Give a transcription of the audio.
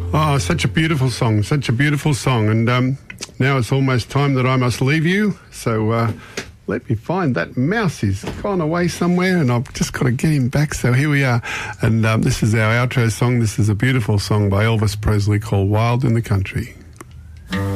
Oh, such a beautiful song, such a beautiful song. And now it's almost time that I must leave you. So let me find that mouse. He's gone away somewhere and I've just got to get him back. So here we are. And this is our outro song. This is a beautiful song by Elvis Presley called Wild in the Country.